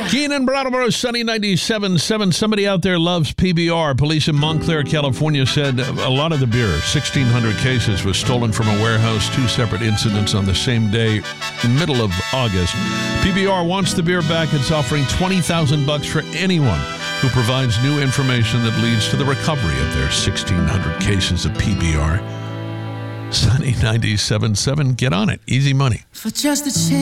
Keenan Brattleboro, Sunny 97.7. Somebody out there loves PBR. Police in Montclair, California said a lot of the beer, 1,600 cases, was stolen from a warehouse. 2 separate incidents on the same day, middle of August. PBR wants the beer back. It's offering $20,000 for anyone who provides new information that leads to the recovery of their 1,600 cases of PBR. Sunny 97.7. Get on it. Easy money. For just a chance.